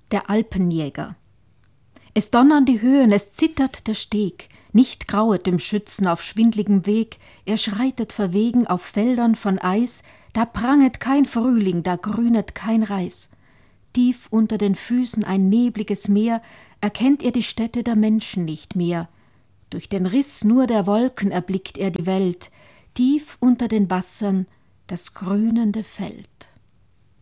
Der Alpenjäger. Es donnern die Höhen, es zittert der Steg, nicht grauet dem Schützen auf schwindligem Weg, er schreitet verwegen auf Feldern von Eis, da pranget kein Frühling, da grünet kein Reis. Tief unter den Füßen ein nebliges Meer, erkennt er die Stätte der Menschen nicht mehr. Durch den Riss nur der Wolken erblickt er die Welt, tief unter den Wassern das grünende Feld.